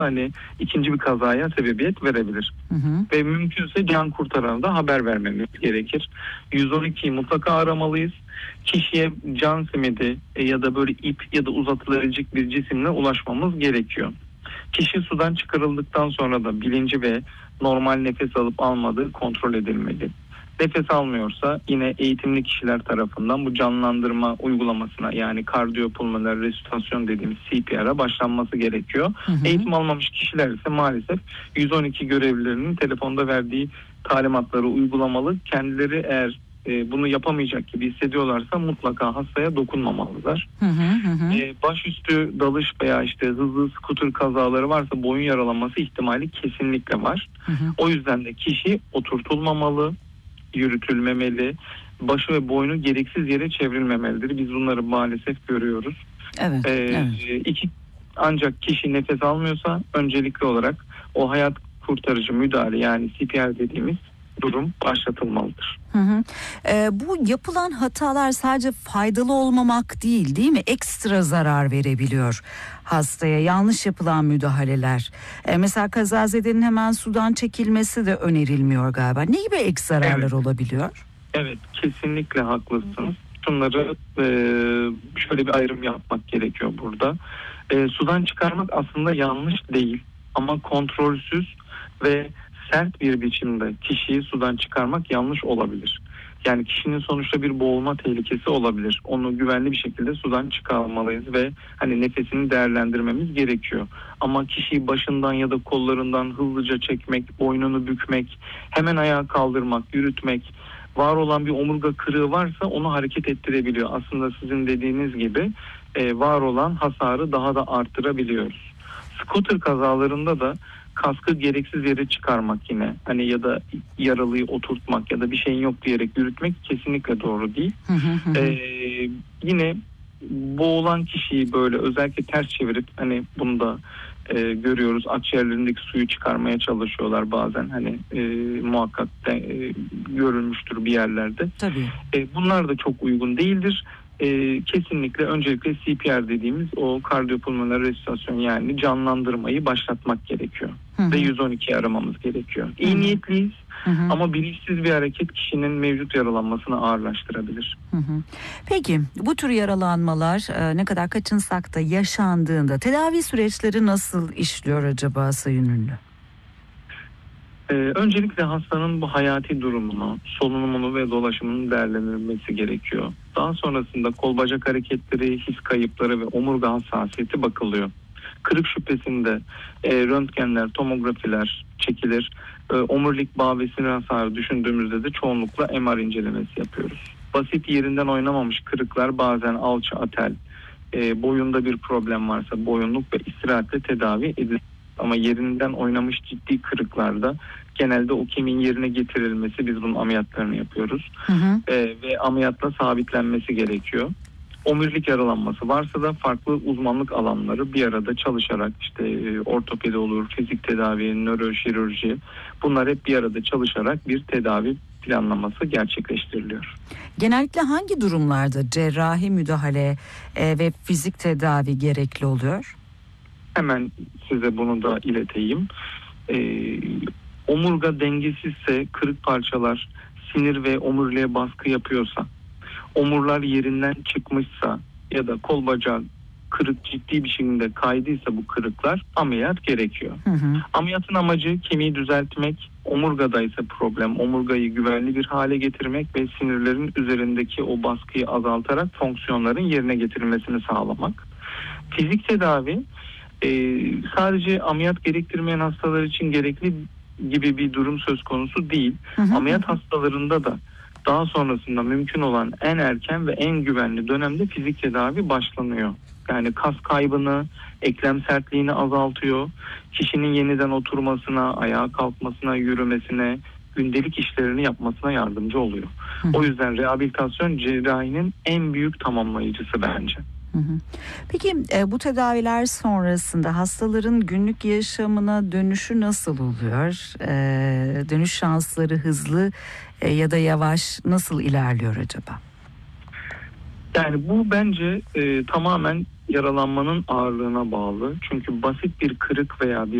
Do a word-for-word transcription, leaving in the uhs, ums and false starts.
hani ikinci bir kazaya sebebiyet verebilir. Hı hı. Ve mümkünse can kurtarana da haber vermemiz gerekir. yüz on ikiyi mutlaka aramalıyız. Kişiye can simidi e, ya da böyle ip ya da uzatılabilecek bir cisimle ulaşmamız gerekiyor. Kişi sudan çıkarıldıktan sonra da bilinci ve normal nefes alıp almadığı kontrol edilmeli. Nefes almıyorsa yine eğitimli kişiler tarafından bu canlandırma uygulamasına, yani kardiyopulmoner resüsitasyon dediğimiz C P R'a başlanması gerekiyor. Hı hı. Eğitim almamış kişiler ise maalesef yüz on iki görevlilerinin telefonda verdiği talimatları uygulamalı. Kendileri eğer e, bunu yapamayacak gibi hissediyorlarsa mutlaka hastaya dokunmamalılar. Hı hı hı. E, başüstü dalış veya işte hızlı skuter kazaları varsa boyun yaralanması ihtimali kesinlikle var. Hı hı. O yüzden de kişi oturtulmamalı, yürütülmemeli, başı ve boynu gereksiz yere çevrilmemelidir. Biz bunları maalesef görüyoruz. Evet, Ee, evet. iki, ancak kişi nefes almıyorsa öncelikli olarak o hayat kurtarıcı müdahale, yani C P R dediğimiz durum başlatılmalıdır. Hı hı. Ee, bu yapılan hatalar sadece faydalı olmamak değil, değil mi? Ekstra zarar verebiliyor hastaya yanlış yapılan müdahaleler. Ee, mesela kazazedenin hemen sudan çekilmesi de önerilmiyor galiba. Ne gibi ek zararlar Evet. olabiliyor? Evet, kesinlikle haklısınız. Şunları e, şöyle bir ayrım yapmak gerekiyor burada. E, sudan çıkarmak aslında yanlış değil, ama kontrolsüz ve sert bir biçimde kişiyi sudan çıkarmak yanlış olabilir. Yani kişinin sonuçta bir boğulma tehlikesi olabilir. Onu güvenli bir şekilde sudan çıkarmalıyız ve hani nefesini değerlendirmemiz gerekiyor. Ama kişiyi başından ya da kollarından hızlıca çekmek, boynunu bükmek, hemen ayağa kaldırmak, yürütmek, var olan bir omurga kırığı varsa onu hareket ettirebiliyor. Aslında sizin dediğiniz gibi e, var olan hasarı daha da arttırabiliyoruz. Scooter kazalarında da kaskı gereksiz yere çıkarmak yine hani ya da yaralıyı oturtmak ya da bir şeyin yok diyerek yürütmek kesinlikle doğru değil. Hı hı hı. Ee, yine boğulan kişiyi böyle özellikle ters çevirip, hani bunu da e, görüyoruz, akciğerlerindeki suyu çıkarmaya çalışıyorlar bazen, hani e, muhakkak de, e, görülmüştür bir yerlerde. Tabii. E, bunlar da çok uygun değildir. E, kesinlikle öncelikle C P R dediğimiz o kardiyopulmoner resüsitasyon, yani canlandırmayı başlatmak gerekiyor. Hı hı. Ve yüz on iki aramamız gerekiyor. İyi Hı hı. niyetliyiz Hı hı. ama bilinçsiz bir hareket kişinin mevcut yaralanmasını ağırlaştırabilir. Hı hı. Peki bu tür yaralanmalar e, ne kadar kaçınsak da yaşandığında tedavi süreçleri nasıl işliyor acaba Sayın Ünlü? Ee, öncelikle hastanın bu hayati durumunu, solunumunu ve dolaşımının değerlendirilmesi gerekiyor. Daha sonrasında kol bacak hareketleri, his kayıpları ve omurga hassasiyeti bakılıyor. Kırık şüphesinde e, röntgenler, tomografiler çekilir. E, omurilik bağ ve sinir hasarı düşündüğümüzde de çoğunlukla M R incelemesi yapıyoruz. Basit yerinden oynamamış kırıklar bazen alçı, atel, e, boyunda bir problem varsa boyunluk ve istirahatle tedavi edilir. Ama yerinden oynamış ciddi kırıklarda genelde o kemiğin yerine getirilmesi, biz bunun ameliyatlarını yapıyoruz. Hı hı. Ee, ve ameliyatla sabitlenmesi gerekiyor. Omurilik yaralanması varsa da farklı uzmanlık alanları bir arada çalışarak, işte e, ortopedi olur, fizik tedavi, nöroşirurji, bunlar hep bir arada çalışarak bir tedavi planlaması gerçekleştiriliyor. Genellikle hangi durumlarda cerrahi müdahale e, ve fizik tedavi gerekli oluyor? Hemen size bunu da ileteyim. Ee, omurga dengesizse, kırık parçalar sinir ve omuriliğe baskı yapıyorsa, omurlar yerinden çıkmışsa ya da kol bacağı kırık ciddi bir şekilde kaydıysa bu kırıklar, ameliyat gerekiyor. Hı hı. Ameliyatın amacı kemiği düzeltmek, omurgadaysa problem omurgayı güvenli bir hale getirmek ve sinirlerin üzerindeki o baskıyı azaltarak fonksiyonların yerine getirilmesini sağlamak. Fizik tedavi Ee, sadece ameliyat gerektirmeyen hastalar için gerekli gibi bir durum söz konusu değil. Hı hı. Ameliyat hastalarında da daha sonrasında mümkün olan en erken ve en güvenli dönemde fizik tedavi başlanıyor. Yani kas kaybını, eklem sertliğini azaltıyor. Kişinin yeniden oturmasına, ayağa kalkmasına, yürümesine, gündelik işlerini yapmasına yardımcı oluyor. Hı hı. O yüzden rehabilitasyon cerrahinin en büyük tamamlayıcısı bence. Hı hı. Peki e, bu tedaviler sonrasında hastaların günlük yaşamına dönüşü nasıl oluyor? E, dönüş şansları hızlı e, ya da yavaş, nasıl ilerliyor acaba? Yani bu bence e, tamamen yaralanmanın ağırlığına bağlı. Çünkü basit bir kırık veya bir